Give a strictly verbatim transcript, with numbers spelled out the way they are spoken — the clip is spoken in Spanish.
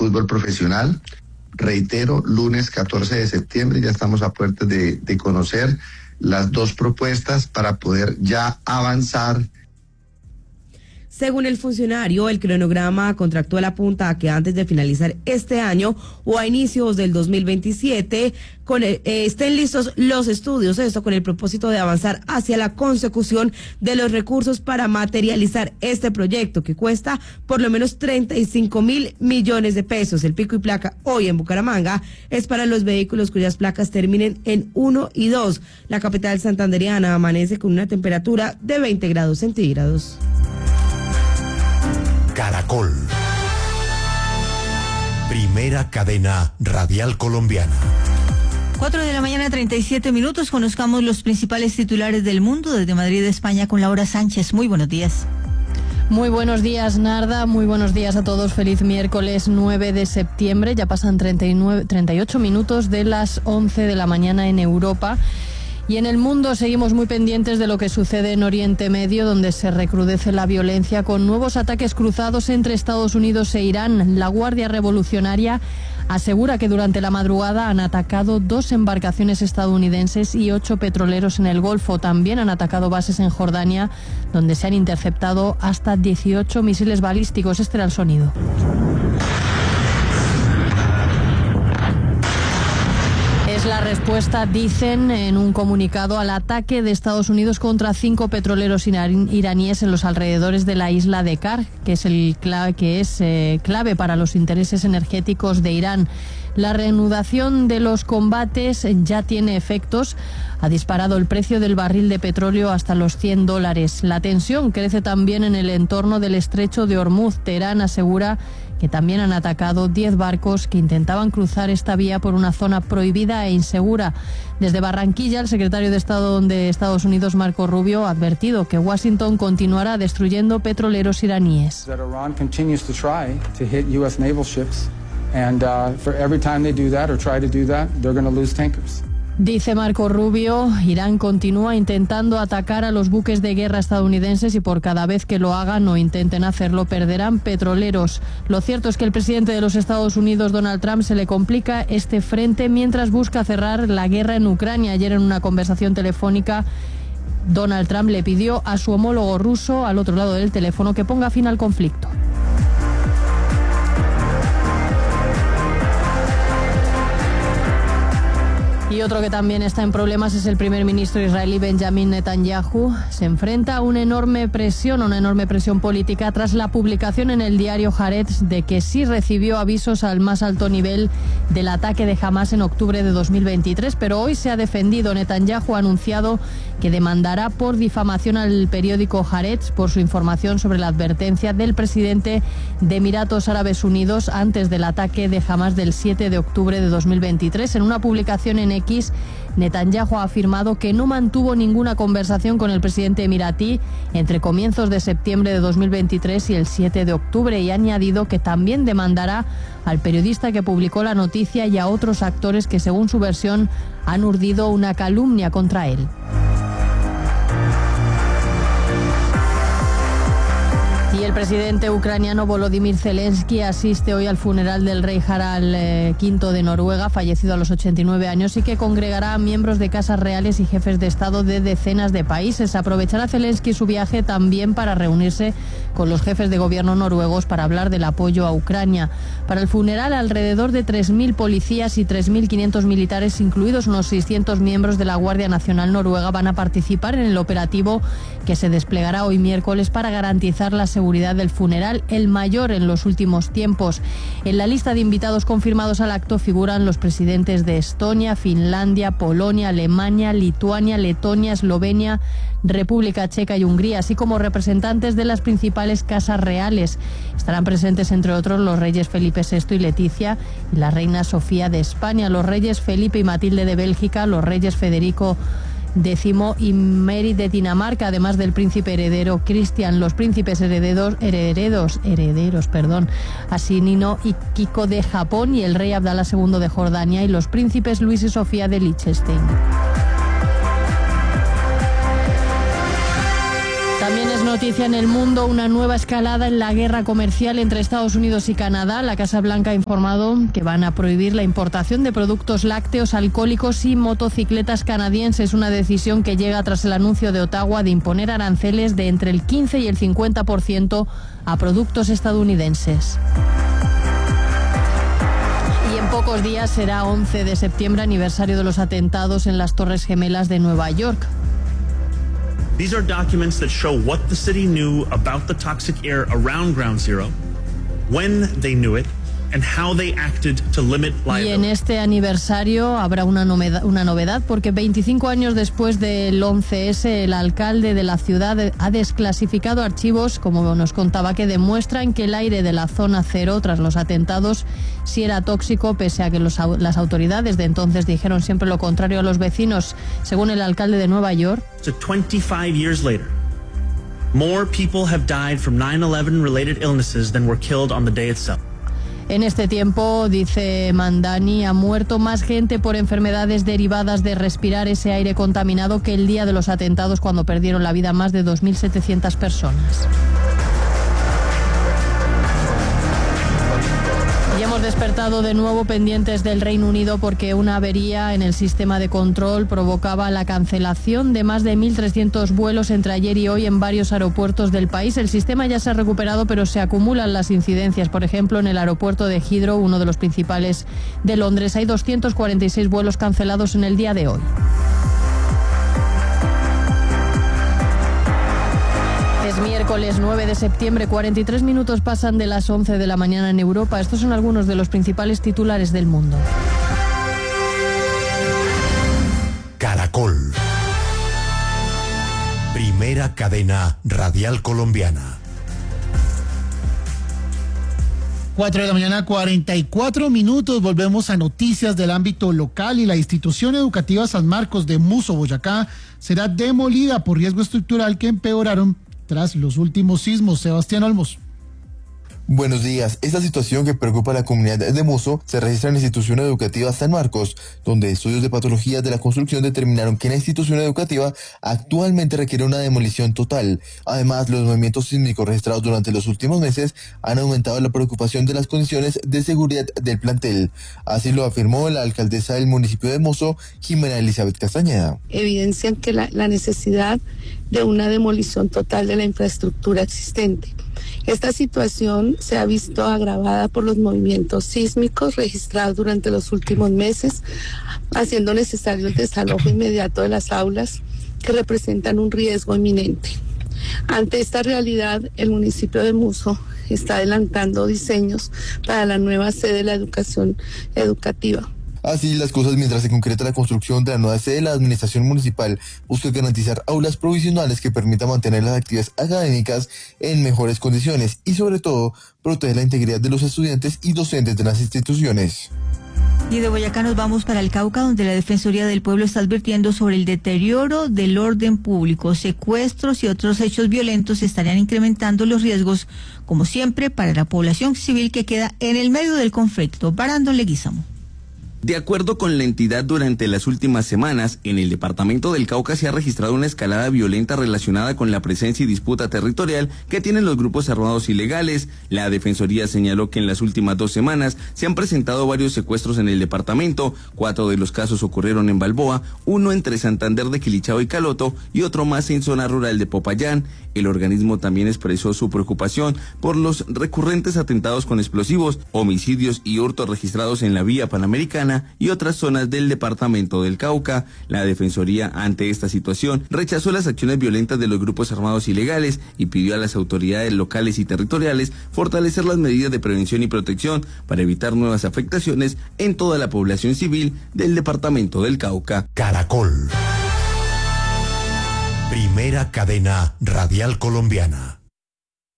fútbol profesional. Reitero, lunes catorce de septiembre, ya estamos a puertas de, de conocer las dos propuestas para poder ya avanzar. Según el funcionario, el cronograma contractual apunta a que antes de finalizar este año o a inicios del dos mil veintisiete con el, eh, estén listos los estudios, esto con el propósito de avanzar hacia la consecución de los recursos para materializar este proyecto que cuesta por lo menos treinta y cinco mil millones de pesos. El pico y placa hoy en Bucaramanga es para los vehículos cuyas placas terminen en uno y dos. La capital santandereana amanece con una temperatura de veinte grados centígrados. Caracol, primera cadena radial colombiana. Cuatro de la mañana, treinta y siete minutos. Conozcamos los principales titulares del mundo desde Madrid, España, con Laura Sánchez. Muy buenos días. Muy buenos días, Narda. Muy buenos días a todos. Feliz miércoles nueve de septiembre. Ya pasan treinta y nueve, treinta y ocho minutos de las once de la mañana en Europa. Y en el mundo seguimos muy pendientes de lo que sucede en Oriente Medio, donde se recrudece la violencia con nuevos ataques cruzados entre Estados Unidos e Irán. La Guardia Revolucionaria asegura que durante la madrugada han atacado dos embarcaciones estadounidenses y ocho petroleros en el Golfo. También han atacado bases en Jordania, donde se han interceptado hasta dieciocho misiles balísticos. Este era el sonido. Es la respuesta, dicen en un comunicado, al ataque de Estados Unidos contra cinco petroleros iraníes en los alrededores de la isla de Kar, que es, el clave, que es eh, clave para los intereses energéticos de Irán. La reanudación de los combates ya tiene efectos. Ha disparado el precio del barril de petróleo hasta los cien dólares. La tensión crece también en el entorno del estrecho de Hormuz. Teherán asegura que también han atacado diez barcos que intentaban cruzar esta vía por una zona prohibida e insegura. Desde Barranquilla, el secretario de Estado de Estados Unidos, Marco Rubio, ha advertido que Washington continuará destruyendo petroleros iraníes. And uh, for every time they do that or try to do that, they're going to lose tankers. Dice Marco Rubio, Irán continúa intentando atacar a los buques de guerra estadounidenses y por cada vez que lo hagan o intenten hacerlo perderán petroleros. Lo cierto es que el presidente de los Estados Unidos, Donald Trump, se le complica este frente mientras busca cerrar la guerra en Ucrania. Ayer en una conversación telefónica, Donald Trump le pidió a su homólogo ruso al otro lado del teléfono que ponga fin al conflicto. Y otro que también está en problemas es el primer ministro israelí Benjamin Netanyahu. Se enfrenta a una enorme presión, una enorme presión política tras la publicación en el diario Haaretz de que sí recibió avisos al más alto nivel del ataque de Hamás en octubre de dos mil veintitrés, pero hoy se ha defendido. Netanyahu ha anunciado que demandará por difamación al periódico Haaretz por su información sobre la advertencia del presidente de Emiratos Árabes Unidos antes del ataque de Hamás del siete de octubre de dos mil veintitrés. En una publicación en X, Netanyahu ha afirmado que no mantuvo ninguna conversación con el presidente emiratí entre comienzos de septiembre de dos mil veintitrés y el siete de octubre y ha añadido que también demandará al periodista que publicó la noticia y a otros actores que, según su versión, han urdido una calumnia contra él. Y el presidente ucraniano Volodymyr Zelensky asiste hoy al funeral del rey Harald quinto de Noruega, fallecido a los ochenta y nueve años, y que congregará a miembros de casas reales y jefes de Estado de decenas de países. Aprovechará Zelensky su viaje también para reunirse con los jefes de gobierno noruegos para hablar del apoyo a Ucrania. Para el funeral, alrededor de tres mil policías y tres mil quinientos militares, incluidos unos seiscientos miembros de la Guardia Nacional Noruega, van a participar en el operativo que se desplegará hoy miércoles para garantizar la seguridad del funeral, el mayor en los últimos tiempos. En la lista de invitados confirmados al acto figuran los presidentes de Estonia, Finlandia, Polonia, Alemania, Lituania, Letonia, Eslovenia, República Checa y Hungría, así como representantes de las principales casas reales. Estarán presentes, entre otros, los reyes Felipe sexto y Leticia y la reina Sofía de España, los reyes Felipe y Matilde de Bélgica, los reyes Federico Décimo y Mary de Dinamarca, además del príncipe heredero Cristian, los príncipes herederos, herederos, herederos, perdón, Asinino y Kiko de Japón y el rey Abdalá segundo de Jordania y los príncipes Luis y Sofía de Liechtenstein. También es noticia en el mundo, una nueva escalada en la guerra comercial entre Estados Unidos y Canadá. La Casa Blanca ha informado que van a prohibir la importación de productos lácteos, alcohólicos y motocicletas canadienses, una decisión que llega tras el anuncio de Ottawa de imponer aranceles de entre el quince y el cincuenta por ciento a productos estadounidenses. Y en pocos días será once de septiembre, aniversario de los atentados en las Torres Gemelas de Nueva York. These are documents that show what the city knew about the toxic air around Ground Zero, when they knew it, and how they acted to limit liability. Y en este aniversario habrá una novedad, una novedad porque veinticinco años después del once ese, el alcalde de la ciudad ha desclasificado archivos, como nos contaba, que demuestran que el aire de la zona cero tras los atentados sí era tóxico, pese a que los, las autoridades de entonces dijeron siempre lo contrario a los vecinos. Según el alcalde de Nueva York, So twenty-five years later, more people have died from nine eleven related illnesses than were killed on the day itself. en este tiempo, dice Mandani, ha muerto más gente por enfermedades derivadas de respirar ese aire contaminado que el día de los atentados, cuando perdieron la vida más de dos mil setecientas personas. Y hemos despertado de nuevo pendientes del Reino Unido porque una avería en el sistema de control provocaba la cancelación de más de mil trescientos vuelos entre ayer y hoy en varios aeropuertos del país. El sistema ya se ha recuperado, pero se acumulan las incidencias. Por ejemplo, en el aeropuerto de Heathrow, uno de los principales de Londres, hay doscientos cuarenta y seis vuelos cancelados en el día de hoy. Es miércoles nueve de septiembre, cuarenta y tres minutos pasan de las once de la mañana en Europa. Estos son algunos de los principales titulares del mundo. Caracol. Primera cadena radial colombiana. cuatro de la mañana, cuarenta y cuatro minutos. Volvemos a noticias del ámbito local y la institución educativa San Marcos de Muso, Boyacá, será demolida por riesgo estructural que empeoraron tras los últimos sismos. Sebastián Olmos. Buenos días. Esta situación que preocupa a la comunidad de Muso se registra en la institución educativa San Marcos, donde estudios de patologías de la construcción determinaron que la institución educativa actualmente requiere una demolición total. Además, los movimientos sísmicos registrados durante los últimos meses han aumentado la preocupación de las condiciones de seguridad del plantel. Así lo afirmó la alcaldesa del municipio de Muso, Jimena Elizabeth Castañeda. Evidencian que la, la necesidad de una demolición total de la infraestructura existente. Esta situación se ha visto agravada por los movimientos sísmicos registrados durante los últimos meses, haciendo necesario el desalojo inmediato de las aulas que representan un riesgo inminente. Ante esta realidad, el municipio de Muso está adelantando diseños para la nueva sede de la educación educativa. Así las cosas, mientras se concreta la construcción de la nueva sede, la administración municipal busca garantizar aulas provisionales que permitan mantener las actividades académicas en mejores condiciones y, sobre todo, proteger la integridad de los estudiantes y docentes de las instituciones. Y de Boyacá nos vamos para el Cauca, donde la Defensoría del Pueblo está advirtiendo sobre el deterioro del orden público. Secuestros y otros hechos violentos estarían incrementando los riesgos, como siempre, para la población civil que queda en el medio del conflicto. Brandon Leguizamo. De acuerdo con la entidad, durante las últimas semanas, en el departamento del Cauca se ha registrado una escalada violenta relacionada con la presencia y disputa territorial que tienen los grupos armados ilegales. La Defensoría señaló que en las últimas dos semanas se han presentado varios secuestros en el departamento. Cuatro de los casos ocurrieron en Balboa, uno entre Santander de Quilichao y Caloto y otro más en zona rural de Popayán. El organismo también expresó su preocupación por los recurrentes atentados con explosivos, homicidios y hurtos registrados en la vía panamericana y otras zonas del departamento del Cauca. La Defensoría, ante esta situación, rechazó las acciones violentas de los grupos armados ilegales y pidió a las autoridades locales y territoriales fortalecer las medidas de prevención y protección para evitar nuevas afectaciones en toda la población civil del departamento del Cauca. Caracol. Primera cadena radial colombiana.